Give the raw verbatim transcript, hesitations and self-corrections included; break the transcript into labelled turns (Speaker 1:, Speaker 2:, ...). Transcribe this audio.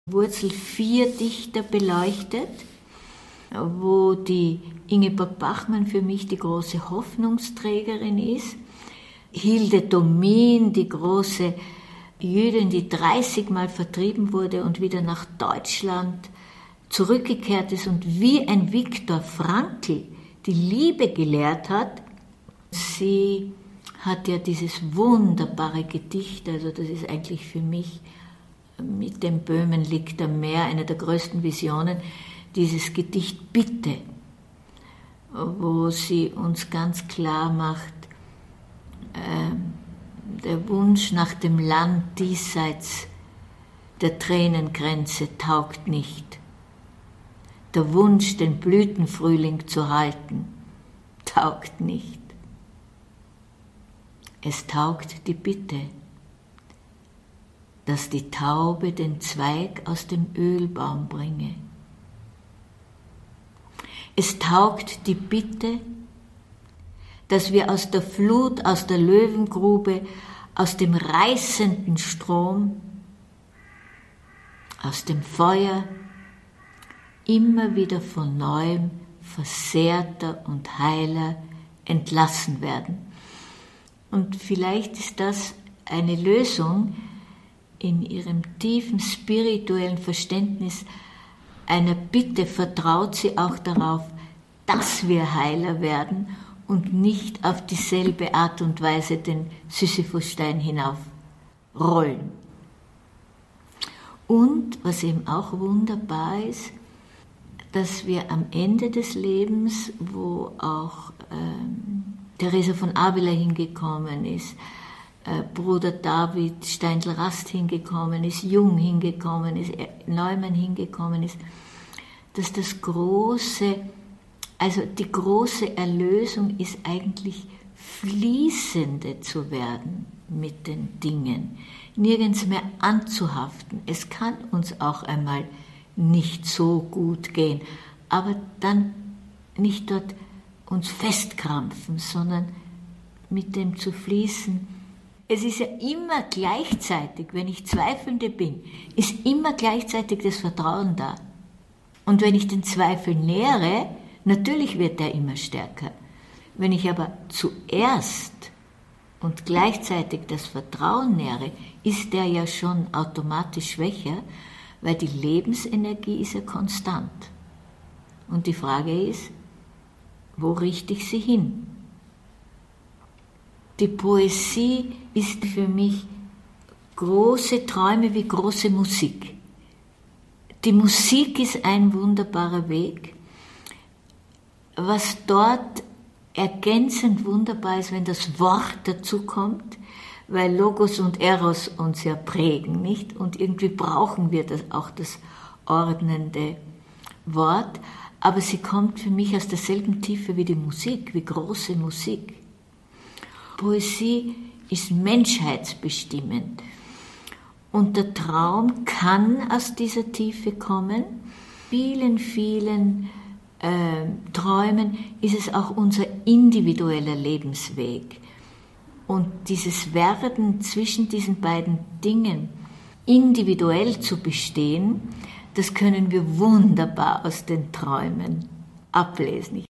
Speaker 1: Wurzel vier Dichter beleuchtet, wo die Ingeborg Bachmann für mich die große Hoffnungsträgerin ist, Hilde Domin, die große Jüdin, die dreißig Mal vertrieben wurde und wieder nach Deutschland zurückgekehrt ist und wie ein Viktor Frankl die Liebe gelehrt hat. Sie hat ja dieses wunderbare Gedicht, also das ist eigentlich für mich mit dem Böhmen liegt am Meer eine der größten Visionen, dieses Gedicht Bitte, wo sie uns ganz klar macht, äh, der Wunsch nach dem Land diesseits der Tränengrenze taugt nicht. Der Wunsch, den Blütenfrühling zu halten, taugt nicht. Es taugt die Bitte, dass die Taube den Zweig aus dem Ölbaum bringe. Es taugt die Bitte, dass wir aus der Flut, aus der Löwengrube, aus dem reißenden Strom, aus dem Feuer immer wieder von neuem versehrter und heiler entlassen werden. Und vielleicht ist das eine Lösung in ihrem tiefen spirituellen Verständnis einer Bitte, vertraut sie auch darauf, dass wir heiler werden und nicht auf dieselbe Art und Weise den Sisyphusstein hinaufrollen. Und was eben auch wunderbar ist, dass wir am Ende des Lebens, wo auch ähm, Teresa von Avila hingekommen ist, äh, Bruder David Steindl-Rast hingekommen ist, Jung hingekommen ist, Neumann hingekommen ist, dass das große, also die große Erlösung ist eigentlich fließende zu werden mit den Dingen, nirgends mehr anzuhaften. Es kann uns auch einmal nicht so gut gehen, aber dann nicht dort uns festkrampfen, sondern mit dem zu fließen. Es ist ja immer gleichzeitig, wenn ich Zweifelnde bin, ist immer gleichzeitig das Vertrauen da. Und wenn ich den Zweifel nähere, natürlich wird der immer stärker. Wenn ich aber zuerst und gleichzeitig das Vertrauen nähere, ist der ja schon automatisch schwächer, weil die Lebensenergie ist ja konstant. Und die Frage ist, wo richte ich sie hin? Die Poesie ist für mich große Träume wie große Musik. Die Musik ist ein wunderbarer Weg. Was dort ergänzend wunderbar ist, wenn das Wort dazukommt, weil Logos und Eros uns ja prägen, nicht? Und irgendwie brauchen wir das, auch das ordnende Wort, aber sie kommt für mich aus derselben Tiefe wie die Musik, wie große Musik. Poesie ist menschheitsbestimmend und der Traum kann aus dieser Tiefe kommen. Vielen, vielen äh, Träumen ist es auch unser individueller Lebensweg. Und dieses Werden zwischen diesen beiden Dingen individuell zu bestehen, das können wir wunderbar aus den Träumen ablesen.